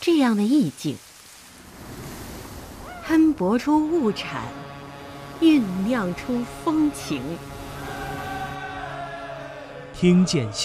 这样的意境，喷薄出物产，酝酿出风情。 听见